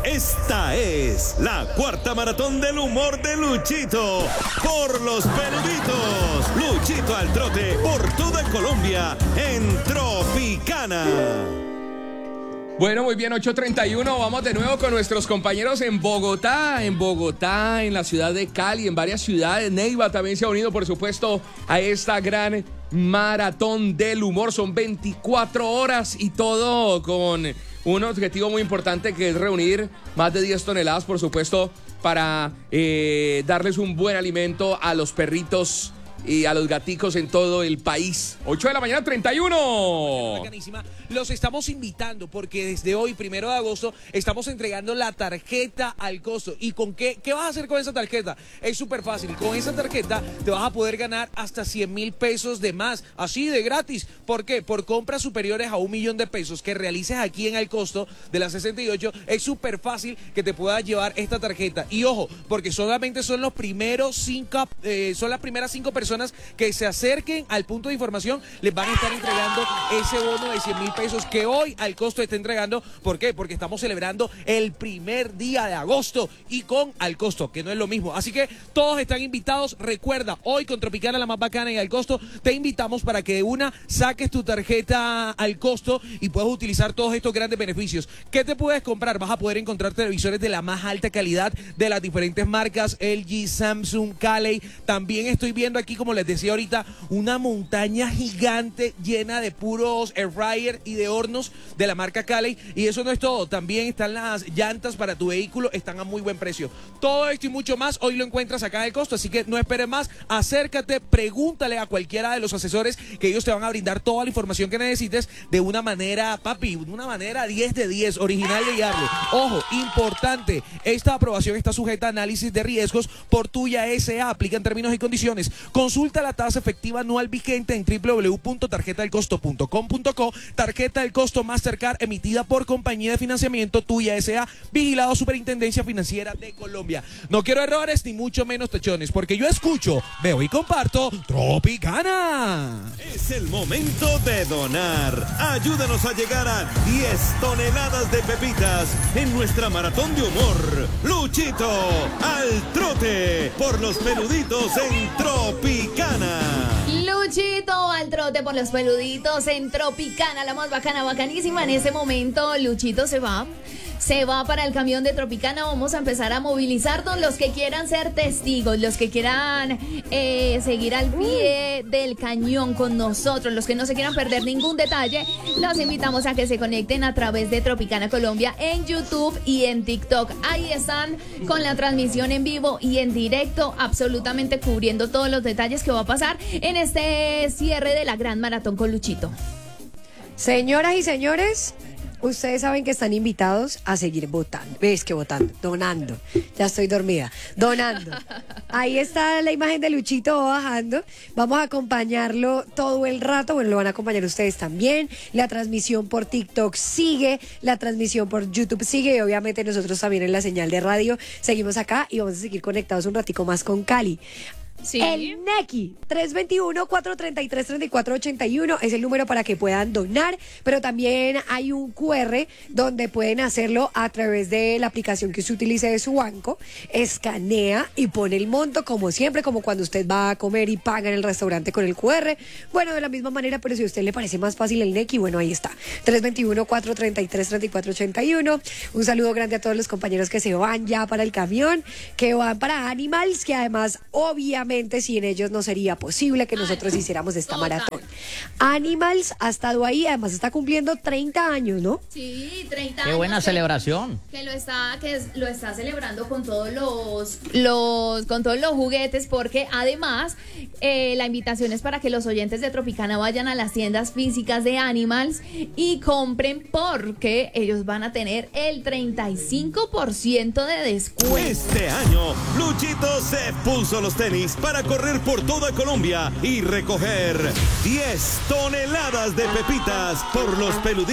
Esta es la cuarta maratón del humor de Luchito por los peluditos. Luchito al trote por toda Colombia en Tropicana. Bueno, muy bien, 8:31, vamos de nuevo con nuestros compañeros en Bogotá, en la ciudad de Cali, en varias ciudades. Neiva también se ha unido, por supuesto, a esta gran maratón del humor. Son 24 horas y todo con un objetivo muy importante, que es reunir más de 10 toneladas, por supuesto, para darles un buen alimento a los perritos y a los gaticos en todo el país. 8 de la mañana, 31. Los estamos invitando porque desde hoy, 1 de agosto, estamos entregando la tarjeta al costo. ¿Y con qué vas a hacer con esa tarjeta? Es súper fácil. Con esa tarjeta te vas a poder ganar hasta 100.000 pesos de más, así de gratis. ¿Por qué? Por compras superiores a 1 millón de pesos que realices aquí en Al Costo de la 68, es súper fácil que te puedas llevar esta tarjeta. Y ojo, porque solamente son los primeros 5, son las primeras 5 personas que se acerquen al punto de información, les van a estar entregando ese bono de 100.000 pesos que hoy Al Costo está entregando. ¿Por qué? Porque estamos celebrando el primer día de agosto y con Al Costo, que no es lo mismo. Así que todos están invitados. Recuerda, hoy con Tropicana, la más bacana, y Al Costo, te invitamos para que de una saques tu tarjeta Al Costo y puedas utilizar todos estos grandes beneficios. ¿Qué te puedes comprar? Vas a poder encontrar televisores de la más alta calidad de las diferentes marcas, LG, Samsung, Caley. También estoy viendo aquí, como les decía ahorita, una montaña gigante llena de puros air fryer y de hornos de la marca Caley. Y eso no es todo, también están las llantas para tu vehículo, están a muy buen precio. Todo esto y mucho más hoy lo encuentras acá en El Costo, así que no esperes más, acércate, pregúntale a cualquiera de los asesores, que ellos te van a brindar toda la información que necesites de una manera, papi, de una manera 10 de 10, original de diablo. Ojo, importante, esta aprobación está sujeta a análisis de riesgos por Tuya S.A. Aplican términos y condiciones. Consulta la tasa efectiva anual vigente en www.tarjetadelcosto.com.co. Tarjeta del Costo Mastercard, emitida por Compañía de Financiamiento Tuya S.A., vigilado Superintendencia Financiera de Colombia. No quiero errores ni mucho menos techones, porque yo escucho, veo y comparto Tropicana. Es el momento de donar. Ayúdanos a llegar a 10 toneladas de pepitas en nuestra maratón de humor. Luchito al trote por los peluditos en Tropicana. Luchito al trote por los peluditos en Tropicana, la más bacana, bacanísima. En ese momento Luchito se va para el camión de Tropicana. Vamos a empezar a movilizarnos, los que quieran ser testigos, los que quieran seguir al pie del cañón con nosotros, los que no se quieran perder ningún detalle. Los invitamos a que se conecten a través de Tropicana Colombia en YouTube y en TikTok. Ahí están con la transmisión en vivo y en directo, absolutamente cubriendo todos los detalles que va a pasar en este cierre de la gran maratón con Luchito. Señoras y señores, ustedes saben que están invitados a seguir votando. Donando. Ya estoy dormida. Donando. Ahí está la imagen de Luchito bajando. Vamos a acompañarlo todo el rato. Bueno, lo van a acompañar ustedes también. La transmisión por TikTok sigue. La transmisión por YouTube sigue. Y obviamente nosotros también en la señal de radio seguimos acá y vamos a seguir conectados un ratico más con Cali. Sí. El Nequi 321-433-3481 es el número para que puedan donar, pero también hay un QR donde pueden hacerlo a través de la aplicación que usted utilice de su banco. Escanea y pone el monto, como siempre, como cuando usted va a comer y paga en el restaurante con el QR. Bueno, de la misma manera, pero si a usted le parece más fácil el Nequi, bueno, ahí está, 321-433-3481. Un saludo grande a todos los compañeros que se van ya para el camión, que van para Animals, que además, obviamente, sin ellos no sería posible que nosotros hiciéramos esta maratón. Animals ha estado ahí, además está cumpliendo 30 años, ¿no? Sí, 30 años. Qué buena celebración. Que lo está celebrando con todos los juguetes, porque además la invitación es para que los oyentes de Tropicana vayan a las tiendas físicas de Animals y compren, porque ellos van a tener el 35% de descuento. Este año, Luchito se puso los tenis para correr por toda Colombia y recoger 10 toneladas de pepitas por los peluditos